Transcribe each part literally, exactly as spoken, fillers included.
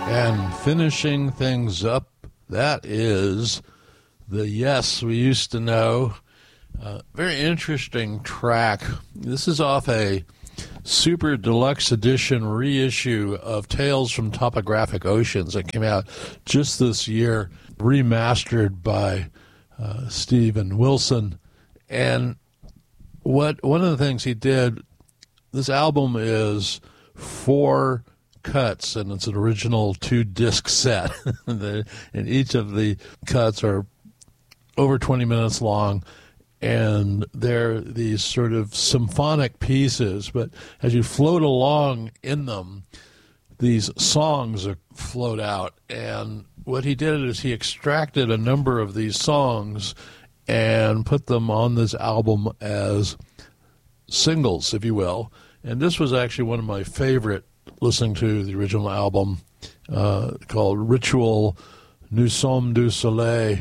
And finishing things up, that is the Yes We Used to Know. Uh, very interesting track. This is off a super deluxe edition reissue of Tales from Topographic Oceans that came out just this year, remastered by uh, Steven Wilson. And what one of the things he did, this album is four cuts, and it's an original two-disc set. And each of the cuts are over twenty minutes long, and they're these sort of symphonic pieces. But as you float along in them, these songs are float out. And what he did is he extracted a number of these songs and put them on this album as singles, if you will. And this was actually one of my favorite, listening to the original album, uh, called Ritual Nous Sommes du Soleil.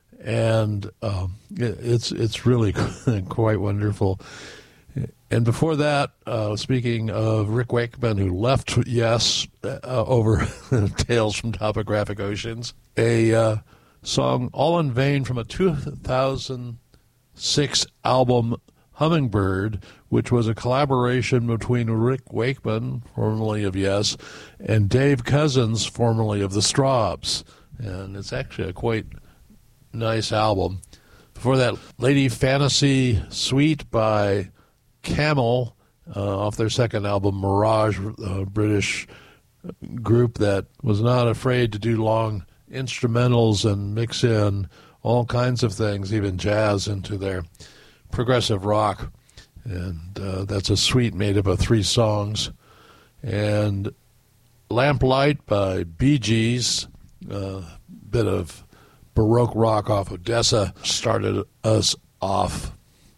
And um, it, it's it's really quite wonderful. And before that, uh, speaking of Rick Wakeman, who left Yes uh, over Tales from Topographic Oceans, a uh, song All in Vain from a two thousand six album, Hummingbird, which was a collaboration between Rick Wakeman, formerly of Yes, and Dave Cousins, formerly of the Strawbs. And it's actually a quite nice album. Before that, Lady Fantasy Suite by Camel, uh, off their second album, Mirage, a British group that was not afraid to do long instrumentals and mix in all kinds of things, even jazz, into their progressive rock. And uh, that's a suite made up of three songs. And Lamplight by Bee Gees, a uh, bit of Baroque rock off Odessa, started us off.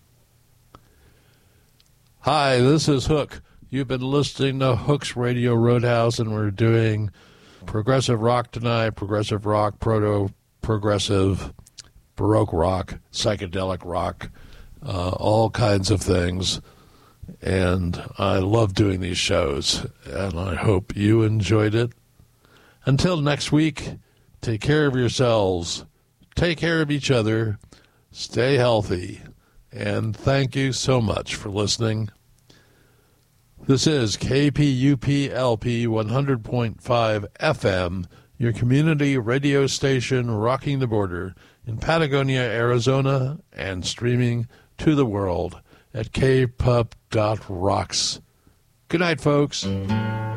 Hi, this is Hook. You've been listening to Hook's Radio Roadhouse, and we're doing progressive rock tonight, progressive rock, proto-progressive, Baroque rock, psychedelic rock, uh, all kinds of things. And I love doing these shows, and I hope you enjoyed it. Until next week, take care of yourselves, take care of each other, stay healthy, and thank you so much for listening. This is K P U P L P one hundred point five F M, your community radio station rocking the border in Patagonia, Arizona, and streaming to the world at k pup dot rocks. Good night, folks.